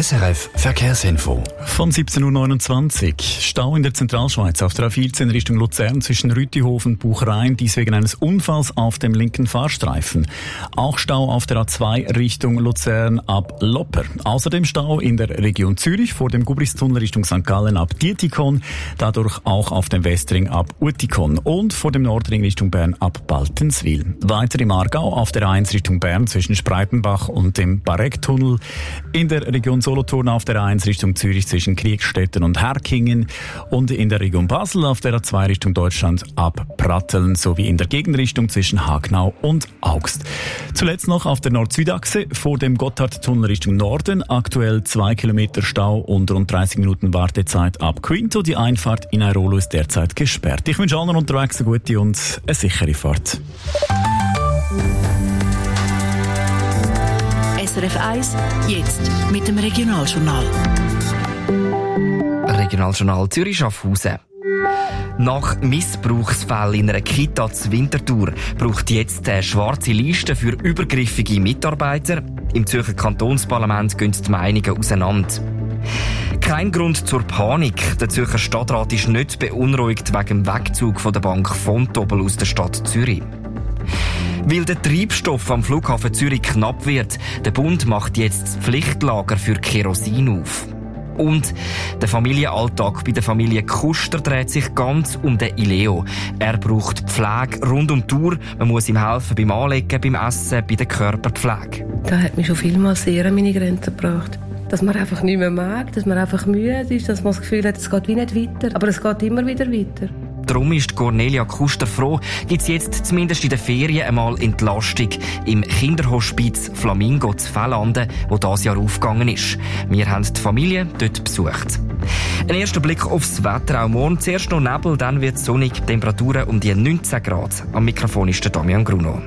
SRF Verkehrsinfo. Von 17.29 Uhr. Stau in der Zentralschweiz auf der A14 Richtung Luzern zwischen Rütihofen und Buchrein, dies wegen eines Unfalls auf dem linken Fahrstreifen. Auch Stau auf der A2 Richtung Luzern ab Lopper. Außerdem Stau in der Region Zürich vor dem Gubristunnel Richtung St. Gallen ab Dietikon, dadurch auch auf dem Westring ab Uetikon und vor dem Nordring Richtung Bern ab Baltenswil. Weiter im Aargau auf der A1 Richtung Bern zwischen Spreitenbach und dem Barecktunnel. In der Region Solothurn auf der A1 Richtung Zürich zwischen Kriegstetten und Herkingen und in der Region Basel auf der A2 Richtung Deutschland ab Pratteln sowie in der Gegenrichtung zwischen Hagnau und Augst. Zuletzt noch auf der Nord-Süd-Achse vor dem Gotthardtunnel Richtung Norden, aktuell 2 Kilometer Stau und rund 30 Minuten Wartezeit ab Quinto. Die Einfahrt in Airolo ist derzeit gesperrt. Ich wünsche allen unterwegs eine gute und eine sichere Fahrt. SRF 1, jetzt mit dem Regionaljournal. Regionaljournal Zürich-Schaffhausen. Nach Missbrauchsfällen in einer Kita zu Winterthur braucht jetzt eine schwarze Liste für übergriffige Mitarbeiter. Im Zürcher Kantonsparlament gehen die Meinungen auseinander. Kein Grund zur Panik. Der Zürcher Stadtrat ist nicht beunruhigt wegen dem Wegzug von der Bank Vontobel aus der Stadt Zürich. Weil der Treibstoff am Flughafen Zürich knapp wird, der Bund macht jetzt das Pflichtlager für Kerosin auf. Und der Familienalltag bei der Familie Kuster dreht sich ganz um den Ileo. Er braucht Pflege rund um die Tour. Man muss ihm helfen beim Anlegen, beim Essen, bei der Körperpflege. Das hat mich schon vielmals sehr an meine Grenzen gebracht. Dass man einfach nicht mehr mag, dass man einfach müde ist, dass man das Gefühl hat, es geht wie nicht weiter. Aber es geht immer wieder weiter. Darum ist Cornelia Kuster froh, gibt es jetzt zumindest in den Ferien einmal Entlastung im Kinderhospiz Flamingo zu Fellanden, wo dieses Jahr aufgegangen ist. Wir haben die Familie dort besucht. Ein erster Blick aufs Wetter auch morgen. Zuerst noch Nebel, dann wird es sonnig, Temperaturen um die 19 Grad. Am Mikrofon ist der Damian Gruno.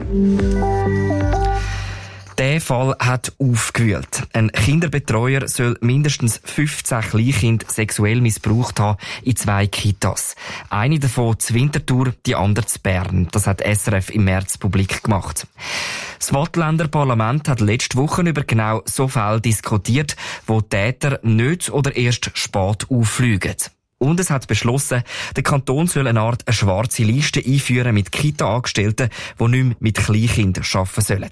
Der Fall hat aufgewühlt. Ein Kinderbetreuer soll mindestens 15 Kleinkinder sexuell missbraucht haben in 2 Kitas. Eine davon zu Winterthur, die andere zu Bern. Das hat SRF im März publik gemacht. Das Waadtländer Parlament hat letzte Woche über genau so Fälle diskutiert, wo Täter nicht oder erst spät auffliegen. Und es hat beschlossen, der Kanton soll eine Art schwarze Liste einführen mit Kita-Angestellten, die nicht mehr mit Kleinkindern arbeiten sollen.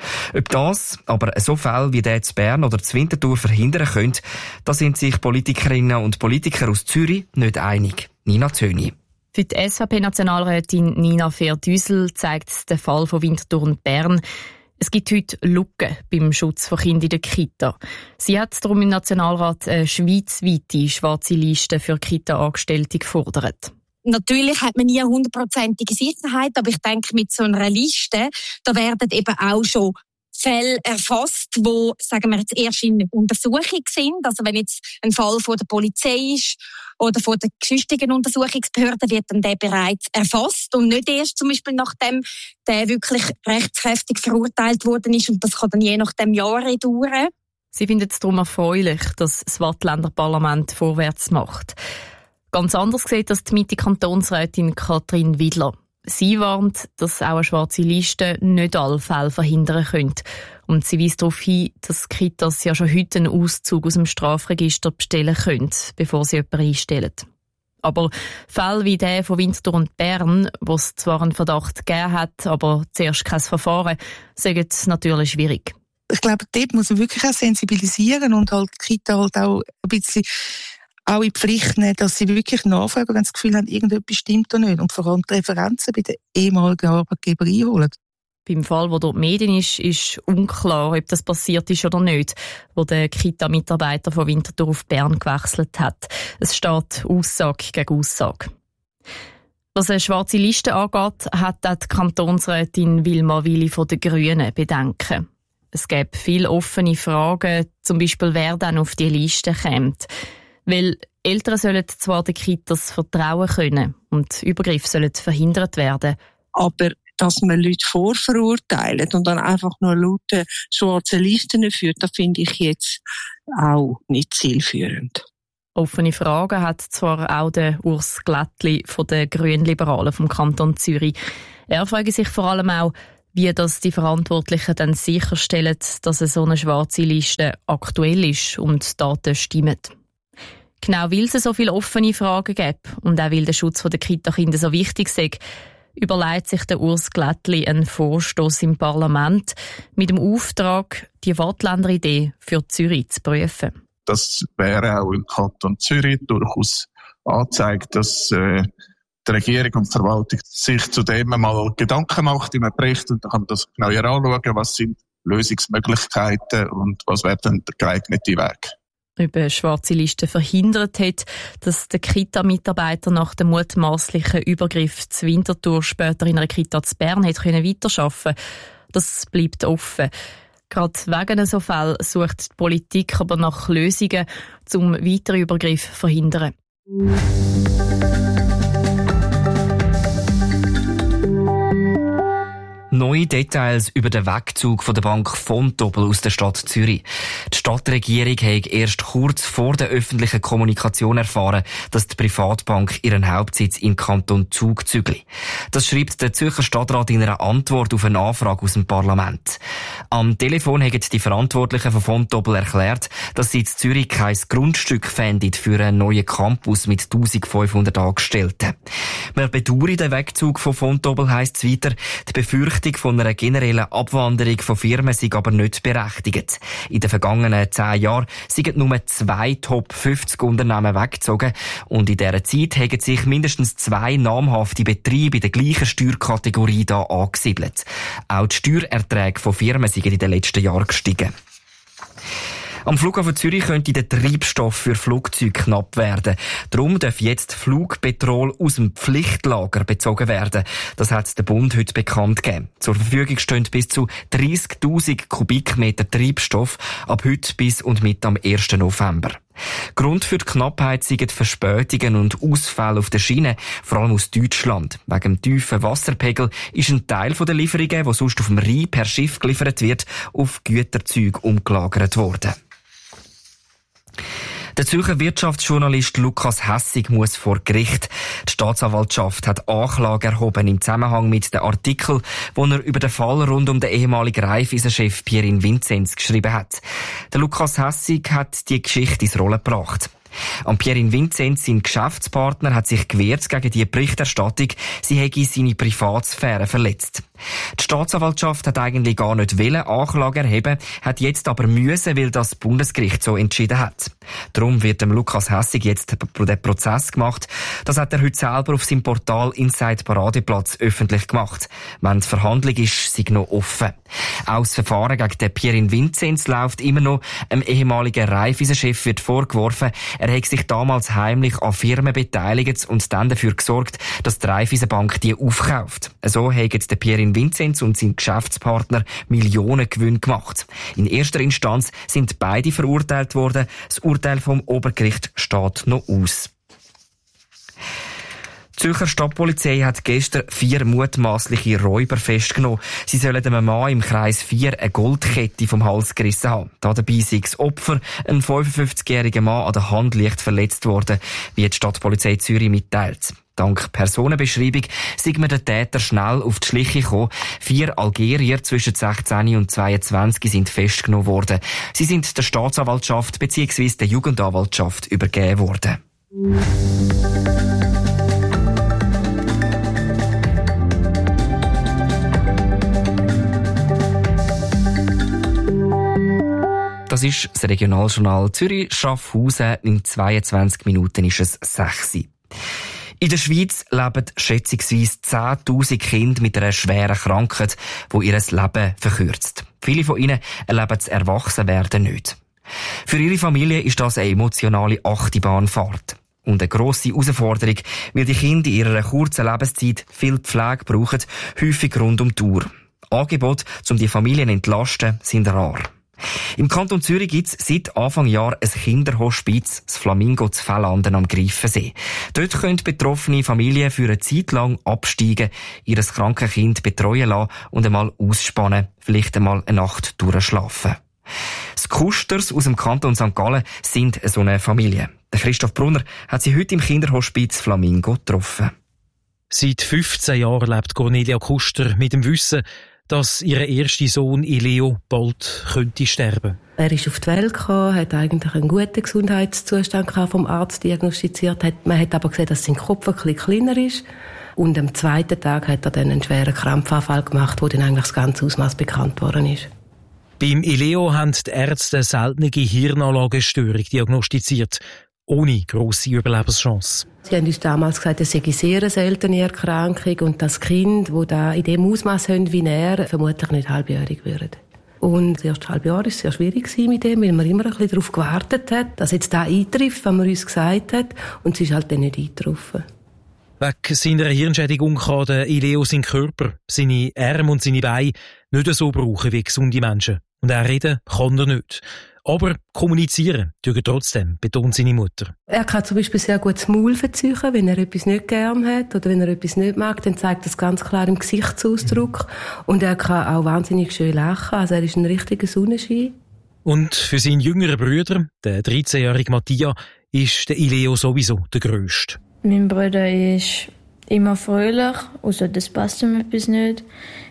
Ob das aber so Fälle wie der zu Bern oder zu Winterthur verhindern könnte, da sind sich Politikerinnen und Politiker aus Zürich nicht einig. Nina Zöni. Für die SVP-Nationalrätin Nina Fehr-Düssel zeigt der Fall von Winterthur und Bern, es gibt heute Lücken beim Schutz von Kindern in der Kita. Sie hat darum im Nationalrat eine schweizweite schwarze Liste für Kita-Angestellte gefordert. Natürlich hat man nie 100%ige Sicherheit, aber ich denke, mit so einer Liste, da werden eben auch schon Fälle erfasst, wo, sagen wir jetzt, erst in Untersuchung sind. Also wenn jetzt ein Fall von der Polizei ist oder von der sonstigen Untersuchungsbehörde, wird dann der bereits erfasst und nicht erst zum Beispiel nachdem der wirklich rechtskräftig verurteilt worden ist, und das kann dann je nach dem Jahre dauern. Sie findet es darum erfreulich, dass das Waadtländer Parlament vorwärts macht. Ganz anders sieht das die Mitte-Kantonsrätin Katrin Widler. Sie warnt, dass auch eine schwarze Liste nicht alle Fälle verhindern könnte. Und sie weist darauf hin, dass Kitas ja schon heute einen Auszug aus dem Strafregister bestellen können, bevor sie jemanden einstellen. Aber Fälle wie der von Winterthur und Bern, wo es zwar einen Verdacht gegeben hat, aber zuerst kein Verfahren, sind natürlich schwierig. Ich glaube, dort muss man wirklich auch sensibilisieren und halt die Kita halt auch ein bisschen auch in die Pflicht nehmen, dass sie wirklich nachfragen, wenn sie das Gefühl haben, irgendetwas stimmt da nicht. Und vor allem die Referenzen bei den ehemaligen Arbeitgebern einholen. Beim Fall, wo dort Medien ist unklar, ob das passiert ist oder nicht, wo der Kita-Mitarbeiter von Winterthur auf Bern gewechselt hat. Es steht Aussage gegen Aussage. Was eine schwarze Liste angeht, hat auch die Kantonsrätin Wilma Willi von den Grünen Bedenken. Es gäbe viele offene Fragen, zum Beispiel wer dann auf die Liste kommt. Weil Eltern sollen zwar den Kitas vertrauen können und Übergriffe sollen verhindert werden. Aber dass man Leute vorverurteilt und dann einfach nur laute schwarze Listen führt, das finde ich jetzt auch nicht zielführend. Offene Fragen hat zwar auch der Urs Glättli von den Grünliberalen vom Kanton Zürich. Er frage sich vor allem auch, wie das die Verantwortlichen dann sicherstellen, dass eine so eine schwarze Liste aktuell ist und die Daten stimmen. Genau weil es so viele offene Fragen gibt und auch weil der Schutz der Kita-Kinder so wichtig ist, überlegt sich der Urs Glättli einen Vorstoss im Parlament mit dem Auftrag, die Waadtländer-Idee für Zürich zu prüfen. Das wäre auch im Kanton Zürich durchaus angezeigt, dass die Regierung und die Verwaltung sich zu dem mal Gedanken macht in einem Bericht und dann kann man das genauer anschauen, was sind Lösungsmöglichkeiten und was wäre dann der geeignete Weg. Ob eine schwarze Liste verhindert hat, dass der Kita-Mitarbeiter nach dem mutmaßlichen Übergriff zu Winterthur später in einer Kita zu Bern weiterarbeiten konnte, das bleibt offen. Gerade wegen so Fällen sucht die Politik aber nach Lösungen, um weitere Übergriffe zu verhindern. Neue Details über den Wegzug von der Bank Vontobel aus der Stadt Zürich. Die Stadtregierung hat erst kurz vor der öffentlichen Kommunikation erfahren, dass die Privatbank ihren Hauptsitz im Kanton Zug zügelt. Das schreibt der Zürcher Stadtrat in einer Antwort auf eine Anfrage aus dem Parlament. Am Telefon haben die Verantwortlichen von Vontobel erklärt, dass sie in Zürich kein Grundstück fänden für einen neuen Campus mit 1500 Angestellten. Man bedauere den Wegzug von Vontobel, heisst es weiter. Die Befürchtung von einer generellen Abwanderung von Firmen sei aber nicht berechtigt. In den vergangenen 10 Jahren sind nur 2 Top 50 Unternehmen weggezogen und in dieser Zeit haben sich mindestens 2 namhafte Betriebe in der gleichen Steuerkategorie hier angesiedelt. Auch die Steuererträge von Firmen sind in den letzten Jahren gestiegen. Am Flughafen Zürich könnte der Treibstoff für Flugzeuge knapp werden. Darum darf jetzt Flugpetrol aus dem Pflichtlager bezogen werden. Das hat der Bund heute bekannt gegeben. Zur Verfügung stehen bis zu 30.000 Kubikmeter Treibstoff ab heute bis und mit am 1. November. Grund für die Knappheit sind die Verspätungen und Ausfälle auf der Schiene, vor allem aus Deutschland. Wegen dem tiefen Wasserpegel ist ein Teil der Lieferungen, die sonst auf dem Rhein per Schiff geliefert wird, auf Güterzüge umgelagert worden. Der Zürcher Wirtschaftsjournalist Lukas Hässig muss vor Gericht. Die Staatsanwaltschaft hat Anklage erhoben im Zusammenhang mit dem Artikel, wo er über den Fall rund um den ehemaligen Raiffeisen-Chef Pierin Vinzenz geschrieben hat. Der Lukas Hässig hat die Geschichte ins Rollen gebracht. Pierin Vinzenz, sein Geschäftspartner, hat sich gewehrt gegen die Berichterstattung, sie hätte seine Privatsphäre verletzt. Die Staatsanwaltschaft hat eigentlich gar nicht Anklage erheben, hat jetzt aber müssen, weil das Bundesgericht so entschieden hat. Darum wird dem Lukas Hässig jetzt der Prozess gemacht. Das hat er heute selber auf seinem Portal Inside Paradeplatz öffentlich gemacht. Wenn die Verhandlung ist, sei noch offen. Auch das Verfahren gegen den Pierin Vinzenz läuft immer noch. Einem ehemaligen Raiffeisen-Chef wird vorgeworfen, er hat sich damals heimlich an Firmen beteiligt und dann dafür gesorgt, dass die Raiffeisenbank die aufkauft. So haben der Pierin Vinzenz und sein Geschäftspartner Millionen Gewinn gemacht. In erster Instanz sind beide verurteilt worden. Das Urteil vom Obergericht steht noch aus. Die Zürcher Stadtpolizei hat gestern 4 mutmaßliche Räuber festgenommen. Sie sollen einem Mann im Kreis 4 eine Goldkette vom Hals gerissen haben. Dabei sei das Opfer, ein 55-jähriger Mann, an der Hand leicht verletzt worden, wie die Stadtpolizei Zürich mitteilt. Dank Personenbeschreibung sei man den Täter schnell auf die Schliche gekommen. 4 Algerier zwischen 16 und 22 sind festgenommen worden. Sie sind der Staatsanwaltschaft bzw. der Jugendanwaltschaft übergeben worden. Das ist das Regionaljournal Zürich Schaffhausen. In 22 Minuten ist es 6 Uhr. In der Schweiz leben schätzungsweise 10.000 Kinder mit einer schweren Krankheit, die ihr Leben verkürzt. Viele von ihnen erleben das Erwachsenwerden nicht. Für ihre Familie ist das eine emotionale Achterbahnfahrt. Und eine grosse Herausforderung, weil die Kinder in ihrer kurzen Lebenszeit viel Pflege brauchen, häufig rund um die Uhr. Angebote, um die Familien zu entlasten, sind rar. Im Kanton Zürich gibt es seit Anfang Jahr ein Kinderhospiz, das Flamingo zu Fellanden am Greifensee. Dort können betroffene Familien für eine Zeit lang absteigen, ihr krankes Kind betreuen lassen und einmal ausspannen, vielleicht einmal eine Nacht durchschlafen. Das Kusters aus dem Kanton St. Gallen sind so eine Familie. Der Christoph Brunner hat sie heute im Kinderhospiz Flamingo getroffen. Seit 15 Jahren lebt Cornelia Kuster mit dem Wissen, dass ihr erster Sohn Ileo bald könnte sterben. Er ist auf die Welt gekommen, hat eigentlich einen guten Gesundheitszustand vom Arzt diagnostiziert. Man hat aber gesehen, dass sein Kopf ein bisschen kleiner ist. Und am zweiten Tag hat er dann einen schweren Krampfanfall gemacht, wo dann eigentlich das ganze Ausmaß bekannt worden ist. Beim Ileo haben die Ärzte eine seltene Hirnanlagenstörung diagnostiziert, ohne grosse Überlebenschance. Sie haben uns damals gesagt, es sei eine sehr seltene Erkrankung und das Kind, das da in dem Ausmaß haben wie er, vermutlich nicht halbjährig wird. Und das erste Halbjahr war es sehr schwierig mit dem, weil man immer ein bisschen darauf gewartet hat, dass jetzt da eintrifft, was man uns gesagt hat, und es ist halt dann nicht eingetroffen. Wegen seiner Hirnschädigung kann der Ileo seinen Körper, seine Arme und seine Beine nicht so brauchen wie gesunde Menschen. Und auch reden kann er nicht. Aber kommunizieren tut er trotzdem, betont seine Mutter. Er kann zum Beispiel sehr gut das Maul verziehen, wenn er etwas nicht gern hat oder wenn er etwas nicht mag, dann zeigt das ganz klar im Gesichtsausdruck. Und er kann auch wahnsinnig schön lachen, also er ist ein richtiger Sonnenschein. Und für seinen jüngeren Bruder, der 13-jährige Mattia, ist der Ileo sowieso der Grösste. Mein Bruder ist immer fröhlich, außer das passt ihm etwas nicht.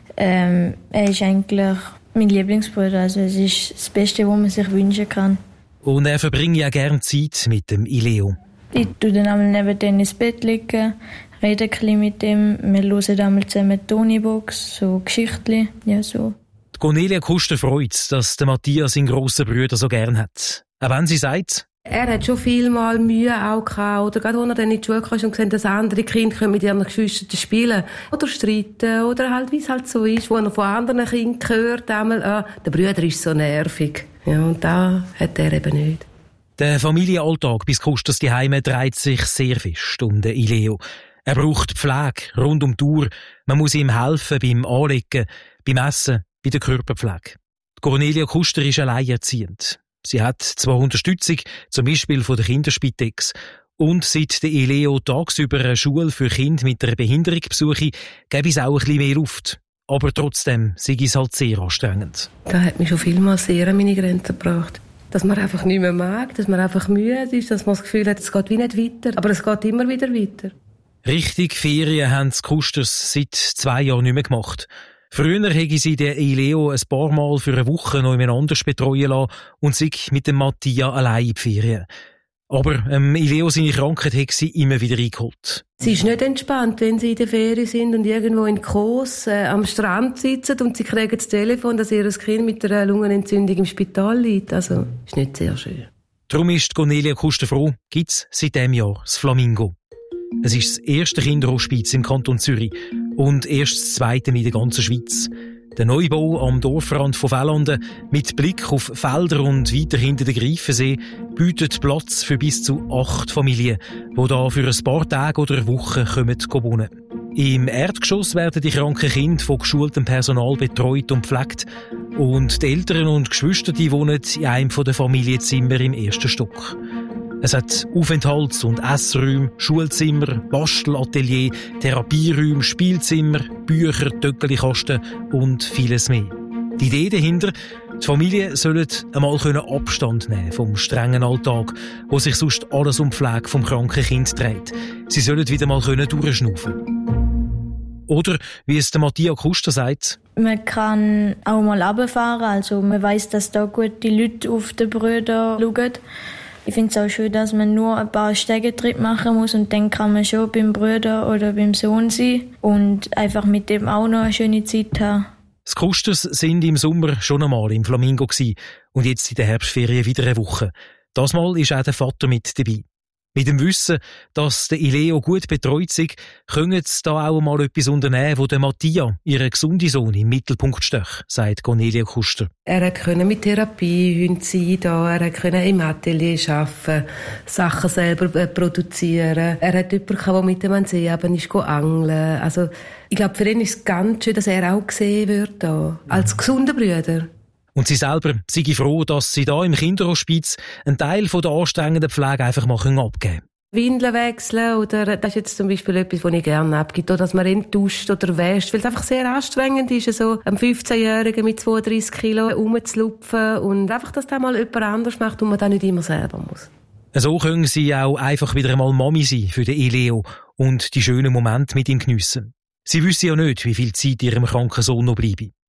Er ist eigentlich mein Lieblingsbruder, also es ist das Beste, was man sich wünschen kann. Und er verbringt ja gerne Zeit mit dem Ileo. Ich tue dann einmal neben dem ins Bett liegen, rede ein bisschen mit ihm, wir hören einmal zusammen die Tonybox, so Geschichten, ja so. Die Cornelia Kuster freut es, dass der Mattia seinen grossen Bruder so gern hat. Auch wenn sie sagt, er hat schon viel mal Mühe auch gehabt, oder gerade als er dann in die Schule kam und gesehen, dass andere Kinder mit ihren Geschwistern spielen oder streiten, oder halt, wie es halt so ist, wo er von anderen Kindern hört, einmal, der Bruder ist so nervig. Ja, und da hat er eben nicht. Der Familienalltag bis Kusters die Heime dreht sich sehr fest um den Ileo. Er braucht Pflege rund um die Uhr. Man muss ihm helfen beim Anlegen, beim Essen, bei der Körperpflege. Cornelia Kuster ist alleinerziehend. Sie hat zwar Unterstützung, zum Beispiel von der Kinderspitex. Und seit der Ileo tagsüber eine Schule für Kinder mit einer Behinderung besuche, gäbe es auch ein bisschen mehr Luft. Aber trotzdem sei es halt sehr anstrengend. Das hat mich schon vielmals sehr an meine Grenzen gebracht. Dass man einfach nicht mehr mag, dass man einfach müde ist, dass man das Gefühl hat, es geht wie nicht weiter. Aber es geht immer wieder weiter. Richtig Ferien haben die Kusters seit 2 Jahren nicht mehr gemacht. Früher hätte sie den Ileo ein paar Mal für eine Woche noch jemand anders betreuen lassen und sich mit dem Mattia allein in die Ferien. Aber Ileo seine Krankheit hat sie immer wieder eingeholt. Sie ist nicht entspannt, wenn sie in der Ferien sind und irgendwo in Kos am Strand sitzen und sie kriegen das Telefon, dass ihr Kind mit einer Lungenentzündung im Spital liegt. Also, ist nicht sehr schön. Darum ist Cornelia Kuster froh, gibt es seit diesem Jahr das Flamingo. Es ist das erste Kinderhospiz im Kanton Zürich und erst das zweite in der ganzen Schweiz. Der Neubau am Dorfrand von Vellanden mit Blick auf Felder und weiter hinter den Greifensee bietet Platz für bis zu 8 Familien, die da für ein paar Tage oder Wochen kommen wohnen. Im Erdgeschoss werden die kranken Kinder von geschultem Personal betreut und gepflegt und die Eltern und Geschwister die wohnen in einem der Familienzimmer im 1. Stock. Es hat Aufenthalts- und Essräume, Schulzimmer, Bastelatelier, Therapieräume, Spielzimmer, Bücher, Töckelikasten und vieles mehr. Die Idee dahinter, die Familien sollen einmal Abstand nehmen vom strengen Alltag, wo sich sonst alles um die Pflege vom kranken Kind dreht. Sie sollen wieder mal durchschnaufen. Oder, wie es der Mattia Kuster sagt, man kann auch mal runterfahren, also man weiss, dass da gute Leute auf den Brüder schauen. Ich finde es auch schön, dass man nur ein paar Stegentritte machen muss und dann kann man schon beim Bruder oder beim Sohn sein und einfach mit dem auch noch eine schöne Zeit haben. Die Kusters sind im Sommer schon einmal im Flamingo gewesen und jetzt in der Herbstferien wieder eine Woche. Das Mal ist auch der Vater mit dabei. Mit dem Wissen, dass der Ileo gut betreut ist, können sie da auch mal etwas unternehmen, wo der Mattia, ihr gesunder Sohn, im Mittelpunkt steht, sagt Cornelia Kuster. Er konnte mit Therapiehunden sein, er konnte im Atelier arbeiten, Sachen selber produzieren. Er hat jemanden, der mit ihm an den See ist, angeln. Also, ich glaube, für ihn ist es ganz schön, dass er auch gesehen wird, da, als gesunder Bruder. Und sie selber sei froh, dass sie da im Kinderhospiz einen Teil von der anstrengenden Pflege einfach mal abgeben können. Windeln wechseln, oder das ist jetzt zum Beispiel etwas, was ich gerne abgebe, oder dass man ihn duscht oder wäscht, weil es einfach sehr anstrengend ist, so einem 15-Jährigen mit 32 Kilo rumzulupfen und einfach, dass das mal jemand anders macht und man das nicht immer selber muss. So können sie auch einfach wieder einmal Mami sein für den Ileo und die schönen Momente mit ihm geniessen. Sie wissen ja nicht, wie viel Zeit ihrem kranken Sohn noch bleibe.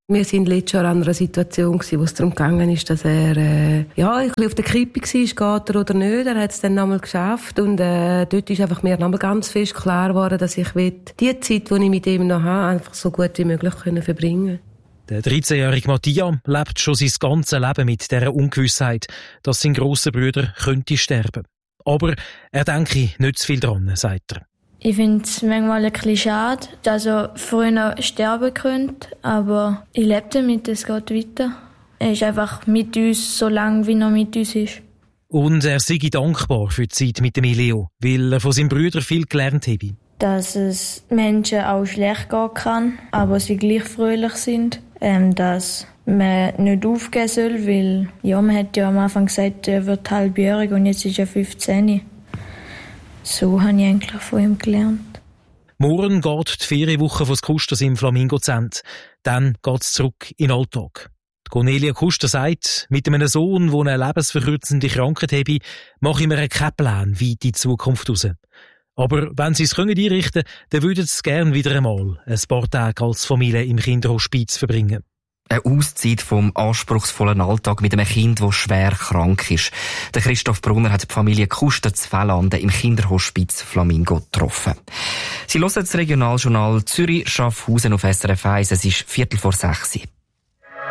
Wir waren letztes Jahr an einer Situation, wo es darum gegangen ist, dass er ein bisschen auf der Kippe war, geht er oder nicht. Er hat es dann nochmal geschafft und dort ist einfach mir nochmal ganz fest klar geworden, dass ich die Zeit, die ich mit ihm noch habe, einfach so gut wie möglich verbringen kann. Der 13-jährige Mattia lebt schon sein ganzes Leben mit dieser Ungewissheit, dass sein grosser Bruder könnte sterben. Aber er denke nicht zu viel dran, sagt er. Ich finde es manchmal ein bisschen schade, dass er früher sterben könnte, aber ich lebe damit, es geht weiter. Er ist einfach mit uns, so lange wie er mit uns ist. Und er sei dankbar für die Zeit mit dem Leo, weil er von seinem Bruder viel gelernt habe. Dass es Menschen auch schlecht gehen kann, aber sie gleich fröhlich sind. Dass man nicht aufgeben soll, weil man hat ja am Anfang gesagt, er wird halbjährig und jetzt ist er 15. So habe ich eigentlich von ihm gelernt. Morgen geht die Ferienwoche von Kusters im Flamingo zu Ende. Dann geht es zurück in den Alltag. Cornelia Kuster sagt, mit einem Sohn, der eine lebensverkürzende Krankheit habe, mache ich mir keinen Plan weit in die Zukunft raus. Aber wenn sie es einrichten können, dann würden sie gerne wieder einmal ein paar Tage als Familie im Kinderhospiz verbringen. Eine Auszeit vom anspruchsvollen Alltag mit einem Kind, das schwer krank ist. Der Christoph Brunner hat die Familie Kuster zu Fellanden im Kinderhospiz Flamingo getroffen. Sie hören das Regionaljournal Zürich-Schaffhausen auf SRF 1. Es ist 5:45.